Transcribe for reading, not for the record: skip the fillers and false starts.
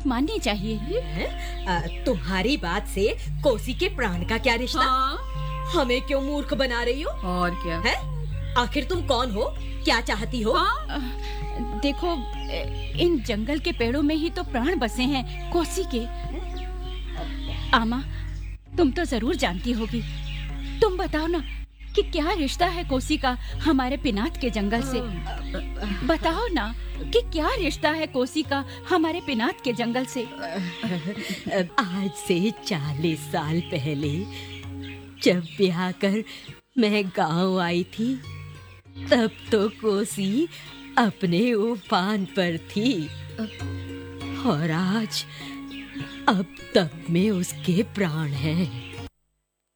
माननी चाहिए। तुम्हारी बात से कोसी के प्राण का क्या रिश्ता? हाँ? हमें क्यों मूर्ख बना रही हो? और क्या है? आखिर तुम कौन हो? क्या चाहती हो? हाँ? देखो, इन जंगल के पेड़ों में ही तो प्राण बसे हैं कोसी के। आमा, तुम तो जरूर जानती होगी। तुम बताओ ना कि क्या रिश्ता है कोसी का हमारे पिनात के जंगल से। बताओ ना कि क्या रिश्ता है कोसी का हमारे पिनात के जंगल से। आज से 40 साल पहले जब ब्याह कर मैं गांव आई थी, तब तो कोसी अपने उफान पर थी, और आज अब तब में उसके प्राण हैं।